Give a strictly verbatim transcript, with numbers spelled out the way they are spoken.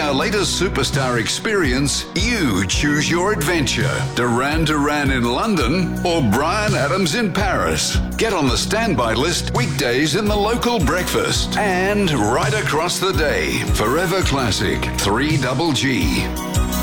our latest superstar experience, you choose your adventure. Duran Duran in London or Bryan Adams in Paris. Get on the standby list weekdays in the local breakfast and right across the day. Forever Classic three G G.